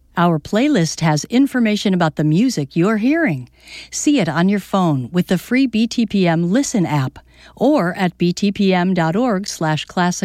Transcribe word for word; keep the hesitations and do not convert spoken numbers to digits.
Our playlist has information about the music you're hearing. See it on your phone with the free B T P M Listen app or at btpm.org slash classic